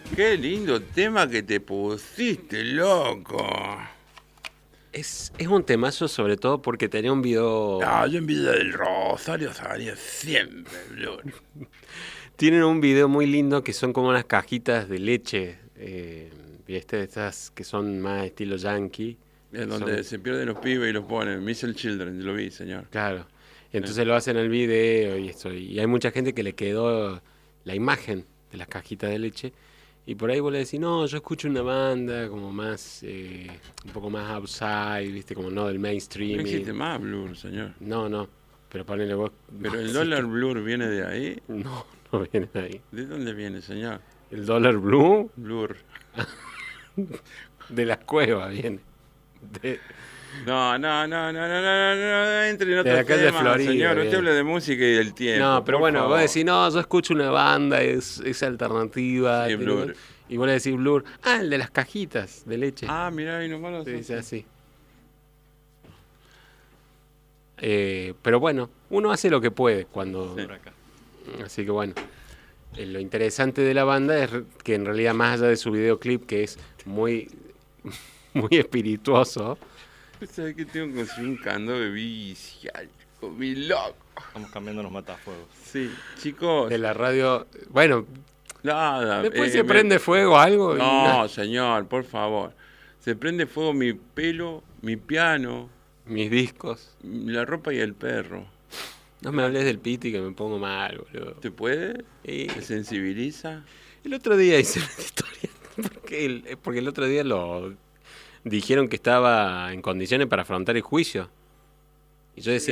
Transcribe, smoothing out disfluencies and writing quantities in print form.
Qué lindo tema que te pusiste, loco. Es un temazo, sobre todo porque tenía un video. Ah, yo en Villa del Rosario salía siempre, Blur. Tienen un video muy lindo que son como unas cajitas de leche. ¿Viste? Estas que son más estilo yankee. En donde se pierden los pibes y los ponen. Missile Children, lo vi, señor. Claro. Entonces lo hacen en el video y esto. Y hay mucha gente que le quedó la imagen de las cajitas de leche. Y por ahí vos le decís, no, yo escucho una banda como más, un poco más outside, ¿viste? Como no del No mainstream. existe más Blur, señor. No. Pero ponele vos. Pero el sí dólar Blur viene de ahí. No viene de ahí. ¿De dónde viene, señor? El dólar blue Blur. de las cuevas viene. No, entre en De la otro calle tema, Florida, señor. bien. Usted habla de música y del tiempo. No, pero por bueno, favor. vos decís, no, yo escucho una banda, es alternativa. Sí, Blur. Y vos le decís Blur. Ah, el de las cajitas de leche. Ah, mirá, y nomás lo Se dice hace. así. Pero bueno, uno hace lo que puede cuando... Sí. Así que bueno, lo interesante de la banda es que en realidad más allá de su videoclip, que es muy, muy espirituoso, ¿Sabes que tengo que conseguir un candado de bici? Algo, mi loco. Estamos cambiando los matafuegos. Sí, chicos. de la radio... Bueno, Nada. después se prende fuego algo. y No, nada. señor, por favor. Se prende fuego mi pelo, mi piano, Mis discos. la ropa y el perro. No me hables del piti que me pongo mal, boludo. ¿Te puede? Sí. ¿Te sensibiliza? El otro día hice una historia, porque el otro día lo dijeron que estaba en condiciones para afrontar el juicio. Y yo decía,